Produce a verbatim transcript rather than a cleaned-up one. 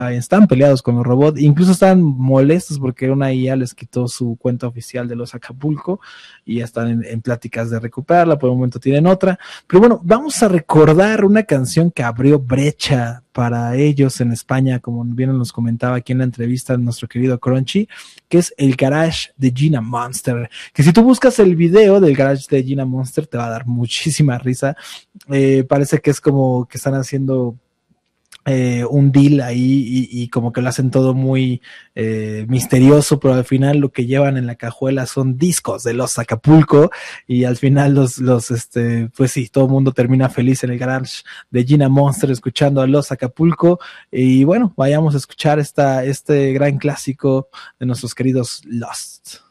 están peleados con los robots, incluso están molestos porque una I A les quitó su cuenta oficial de los Acapulco y ya están en, en pláticas de recuperarla, por el momento tienen otra, pero bueno, vamos a recordar una canción que abrió brecha para ellos en España, como bien nos comentaba aquí en la entrevista nuestro querido Crunchy, que es el Garage de Gina Monster, que si tú buscas el video del Garage de Gina Monster te va a dar muchísima risa, eh, parece que es como que están haciendo Eh, un deal ahí y, y como que lo hacen todo muy eh, misterioso, pero al final lo que llevan en la cajuela son discos de los Acapulco y al final los, los este, pues sí, todo el mundo termina feliz en el garage de Gina Monster escuchando a los Acapulco y bueno, vayamos a escuchar esta, este gran clásico de nuestros queridos Lost.